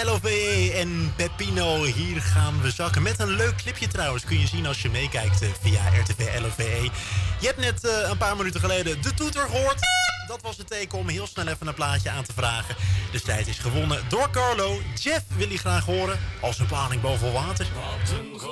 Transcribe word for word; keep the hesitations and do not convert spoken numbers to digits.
L O V E en Peppino. Hier gaan we zakken. Met een leuk clipje trouwens. Kun je zien als je meekijkt uh, via R T V L O V E. Je hebt net uh, een paar minuten geleden de toeter gehoord. Dat was het teken om heel snel even een plaatje aan te vragen. De strijd is gewonnen door Carlo. Jeff wil hij graag horen. Als een paling boven water. Wat een